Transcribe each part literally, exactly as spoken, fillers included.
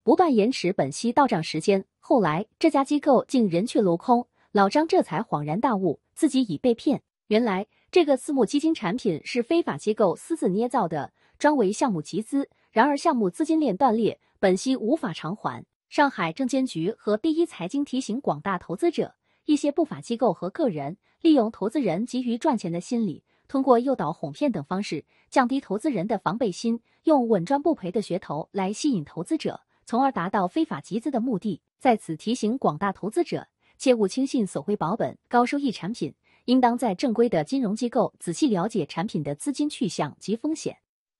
不断延迟本息到账时间。后来这家机构竟人去楼空，老张这才恍然大悟，自己已被骗。原来这个私募基金产品是非法机构私自捏造的，专为项目集资。然而项目资金链断裂，本息无法偿还。上海证监局和第一财经提醒广大投资者，一些不法机构和个人利用投资人急于赚钱的心理，通过诱导、哄骗等方式，降低投资人的防备心，用稳赚不赔的噱头来吸引投资者，从而达到非法集资的目的。在此提醒广大投资者，切勿轻信所谓保本、高收益产品，应当在正规的金融机构仔细了解产品的资金去向及风险。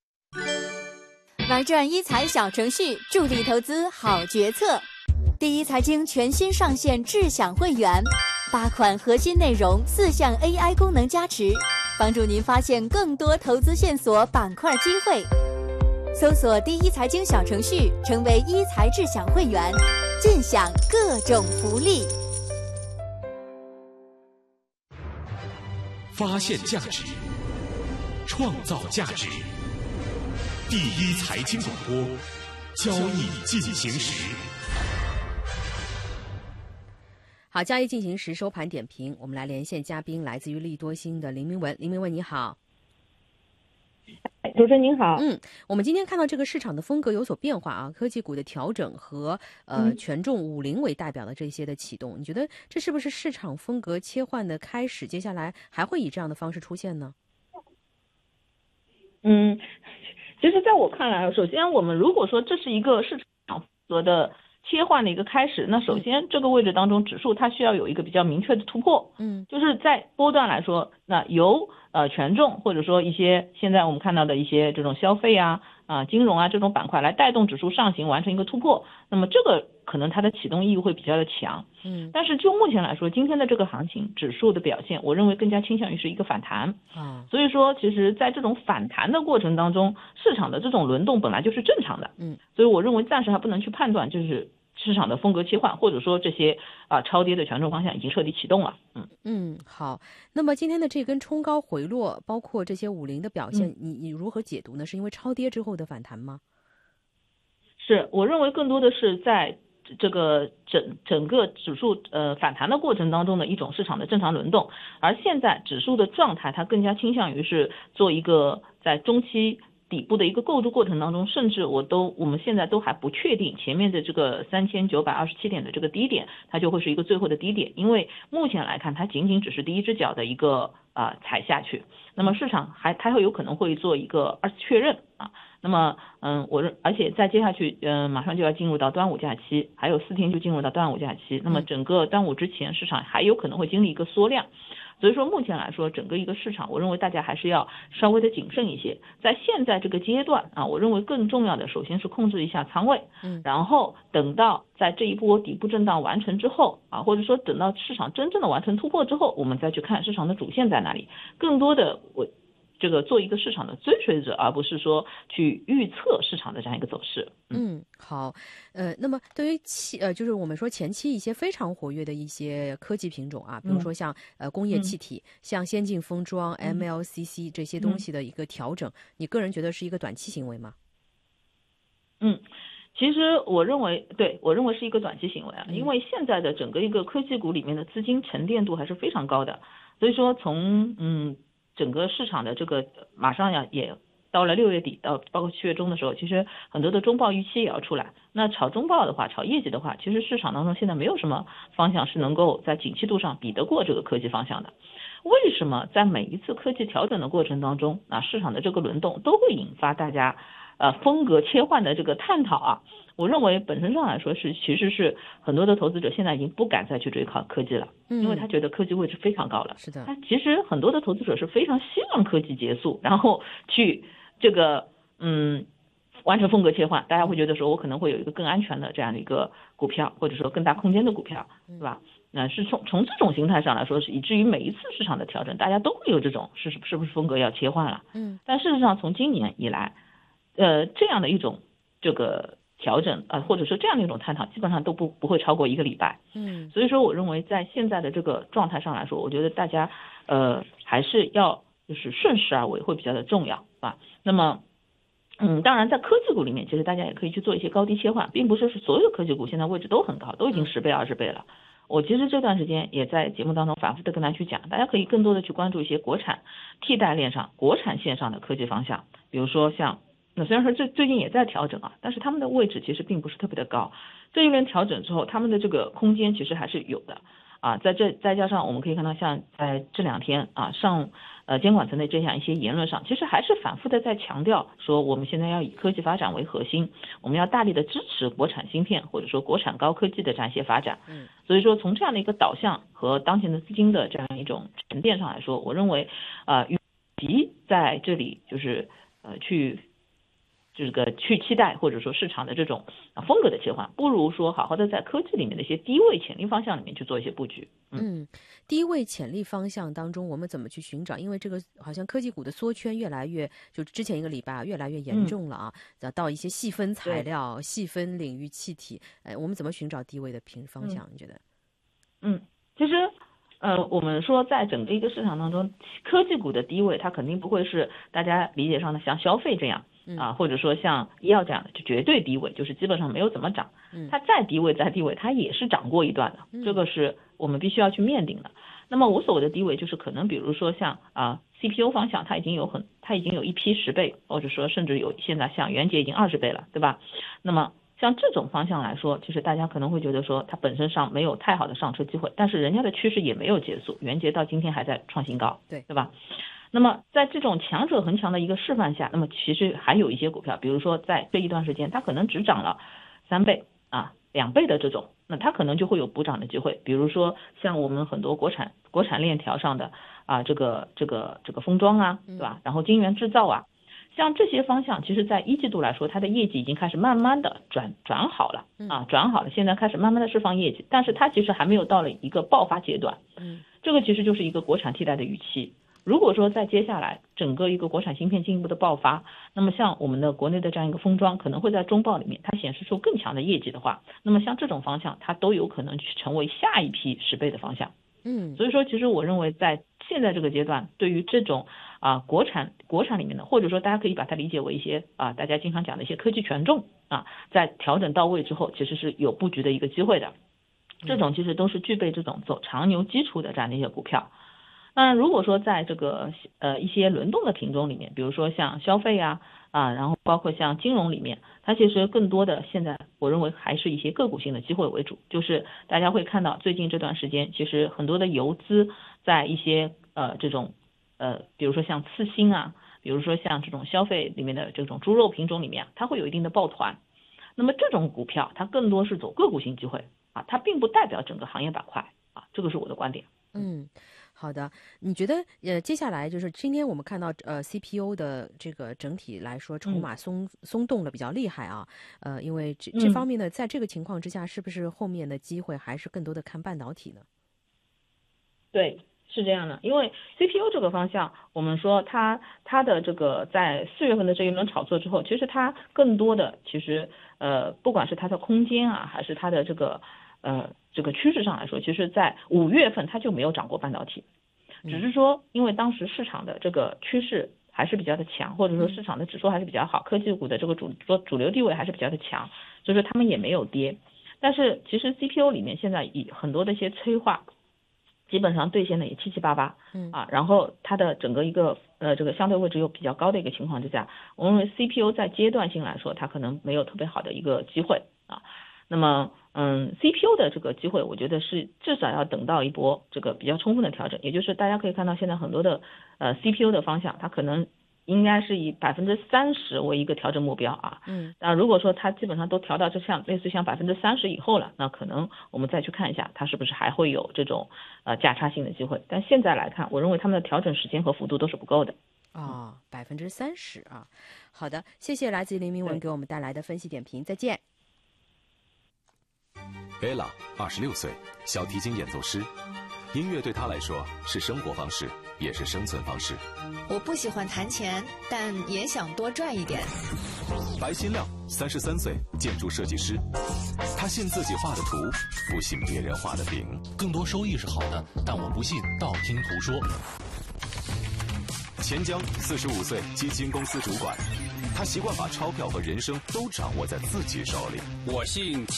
玩转一财小程序，助力投资好决策。第一财经全新上线智享会员，八款核心内容，四项 A I 功能加持，帮助您发现更多投资线索、板块机会。搜索第一财经小程序，成为一财智享会员，尽享各种福利。 发现价值，创造价值。第一财经广播，交易进行时。 好，交易进行时收盘点评，我们来连线嘉宾，来自于利多星的林明文。林明文你好。 主持人您好。 嗯，我们今天看到这个市场的风格有所变化啊，科技股的调整和呃、嗯、权重五零为代表的这些的启动，你觉得这是不是市场风格切换的开始？接下来还会以这样的方式出现呢？ 嗯，其实在我看来，首先我们如果说这是一个市场风格的切换的一个开始，那首先这个位置当中指数它需要有一个比较明确的突破。嗯，就是在波段来说，那由呃权重或者说一些现在我们看到的一些这种消费啊啊金融啊这种板块来带动指数上行完成一个突破，那么这个可能它的启动意义会比较的强。嗯，但是就目前来说，今天的这个行情指数的表现，我认为更加倾向于是一个反弹。啊，所以说其实在这种反弹的过程当中，市场的这种轮动本来就是正常的。嗯，所以我认为暂时还不能去判断就是市场的风格切换，或者说这些啊超跌的权重方向已经彻底启动了。嗯嗯，好。那么今天的这根冲高回落，包括这些五零的表现，嗯、你你如何解读呢？是因为超跌之后的反弹吗？ 是，我认为更多的是在这个整整个指数呃反弹的过程当中的一种市场的正常轮动，而现在指数的状态它更加倾向于是做一个在中期底部的一个构筑过程当中，甚至我都我们现在都还不确定前面的这个三千九百二十七点的这个低点它就会是一个最后的低点，因为目前来看它仅仅只是第一只脚的一个啊、呃、踩下去，那么市场还它会有可能会做一个二次确认啊。那么嗯我认而且再接下去嗯、呃、马上就要进入到端午假期，还有四天就进入到端午假期，那么整个端午之前市场还有可能会经历一个缩量。所以说目前来说整个一个市场我认为大家还是要稍微的谨慎一些，在现在这个阶段啊，我认为更重要的首先是控制一下仓位，嗯，然后等到在这一波底部震荡完成之后啊，或者说等到市场真正的完成突破之后，我们再去看市场的主线在哪里，更多的我这个做一个市场的追随者，而不是说去预测市场的这样一个走势。 嗯，嗯好，呃，那么对于期呃，就是我们说前期一些非常活跃的一些科技品种啊，比如说像、嗯、呃工业气体、嗯、像先进封装、嗯、M L C C 这些东西的一个调整、嗯，你个人觉得是一个短期行为吗？ 嗯。其实我认为，对我认为是一个短期行为啊，因为现在的整个一个科技股里面的资金沉淀度还是非常高的，所以说从嗯整个市场的这个马上呀也到了六月底到包括七月中的时候，其实很多的中报预期也要出来。那炒中报的话，炒业绩的话，其实市场当中现在没有什么方向是能够在景气度上比得过这个科技方向的。为什么在每一次科技调整的过程当中，啊市场的这个轮动都会引发大家呃风格切换的这个探讨啊？我认为本身上来说是其实是很多的投资者现在已经不敢再去追考科技了，因为他觉得科技位置非常高了。 是的， 他其实很多的投资者是非常希望科技结束，然后去这个嗯完成风格切换，大家会觉得说我可能会有一个更安全的这样的一个股票，或者说更大空间的股票，对吧？那是从从这种形态上来说，是以至于每一次市场的调整，大家都会有这种是是不是风格要切换了？嗯，但事实上从今年以来，呃这样的一种这个调整啊、呃，或者说这样的一种探讨，基本上都不不会超过一个礼拜。嗯，所以说我认为在现在的这个状态上来说，我觉得大家呃还是要就是顺势而为会比较的重要啊。那么嗯，当然在科技股里面，其实大家也可以去做一些高低切换，并不是是所有的科技股现在位置都很高，都已经十倍二十倍了。我其实这段时间也在节目当中反复的跟大家去讲，大家可以更多的去关注一些国产替代链上、国产线上的科技方向，比如说像，那虽然说最最近也在调整啊，但是他们的位置其实并不是特别的高，这一轮调整之后，他们的这个空间其实还是有的啊。在这再加上我们可以看到，像在这两天啊上呃监管层的这样一些言论上，其实还是反复的在强调说，我们现在要以科技发展为核心，我们要大力的支持国产芯片或者说国产高科技的这样一些发展。嗯，所以说从这样的一个导向和当前的资金的这样一种沉淀上来说，我认为啊，与其在这里就是呃去。这个去期待或者说市场的这种风格的切换，不如说好好的在科技里面的一些低位潜力方向里面去做一些布局。 嗯，低位潜力方向当中，我们怎么去寻找？因为这个好像科技股的缩圈越来越，就之前一个礼拜越来越严重了啊。嗯、到一些细分材料、细分领域气体，哎，我们怎么寻找低位的平方向？你觉得？ 嗯，其实。呃，我们说在整个一个市场当中，科技股的低位，它肯定不会是大家理解上的像消费这样啊，或者说像医药这样的，就绝对低位，就是基本上没有怎么涨。它再低位再低位，它也是涨过一段的，这个是我们必须要去面定的。那么我所谓的低位，就是可能比如说像啊 C P U 方向，它已经有很，它已经有一批十倍，或者说甚至有现在像元节已经二十倍了，对吧？那么像这种方向来说，其实大家可能会觉得说它本身上没有太好的上车机会，但是人家的趋势也没有结束，元节到今天还在创新高， 对对吧？那么在这种强者恒强的一个示范下，那么其实还有一些股票，比如说在这一段时间它可能只涨了三倍啊两倍的这种，那它可能就会有补涨的机会，比如说像我们很多国产国产链条上的啊这个这个这个封装啊，对吧？然后晶圆制造啊。像这些方向，其实在一季度来说，它的业绩已经开始慢慢的转转好了啊，转好了，现在开始慢慢的释放业绩，但是它其实还没有到了一个爆发阶段。嗯，这个其实就是一个国产替代的预期。如果说在接下来整个一个国产芯片进一步的爆发，那么像我们的国内的这样一个封装可能会在中报里面它显示出更强的业绩的话，那么像这种方向它都有可能去成为下一批十倍的方向。嗯，所以说其实我认为在现在这个阶段，对于这种啊国产国产里面的，或者说大家可以把它理解为一些啊大家经常讲的一些科技权重啊，在调整到位之后，其实是有布局的一个机会的。这种其实都是具备这种走长牛基础的这样的一些股票。那如果说在这个呃一些轮动的品种里面，比如说像消费啊啊，然后包括像金融里面，它其实更多的现在我认为还是一些个股性的机会为主，就是大家会看到最近这段时间，其实很多的游资在一些呃这种呃比如说像次新啊，比如说像这种消费里面的这种猪肉品种里面，它会有一定的抱团。那么这种股票它更多是走个股性机会啊，它并不代表整个行业板块啊，这个是我的观点。 嗯。好的，你觉得呃接下来就是今天我们看到呃 C P U 的这个整体来说筹码松、嗯、松动的比较厉害啊，呃因为这这方面呢，在这个情况之下，是不是后面的机会还是更多的看半导体呢？ 对，是这样的，因为 C P U 这个方向，我们说它它的这个在四月份的这一轮炒作之后，其实它更多的其实呃不管是它的空间啊，还是它的这个呃这个趋势上来说，其实在五月份它就没有涨过半导体，只是说因为当时市场的这个趋势还是比较的强，或者说市场的指数还是比较好，科技股的这个主说主流地位还是比较的强，所以说他们也没有跌。但是其实 C P U 里面现在以很多的一些催化，基本上兑现的也七七八八，嗯啊，然后它的整个一个呃这个相对位置又比较高的一个情况之下，我认为 C P U 在阶段性来说，它可能没有特别好的一个机会啊。那么嗯 C P U 的这个机会，我觉得是至少要等到一波这个比较充分的调整，也就是大家可以看到现在很多的呃 C P U 的方向，它可能应该是以百分之三十为一个调整目标啊。嗯，那如果说它基本上都调到这像类似像百分之三十以后了，那可能我们再去看一下，它是不是还会有这种呃价差性的机会。但现在来看，我认为他们的调整时间和幅度都是不够的。 啊，百分之三十啊，好的，谢谢来自林明文给我们带来的分析点评，再见。 Ella 二十六岁，小提琴演奏师。音乐对她来说是生活方式，也是生存方式。 我不喜欢弹钱，但也想多赚一点。 白新亮三十三岁，建筑设计师。他信自己画的图，不信别人画的饼。 更多收益是好的，但我不信道听途说。 钱江四十五岁，基金公司主管。 他习惯把钞票和人生都掌握在自己手里。 我姓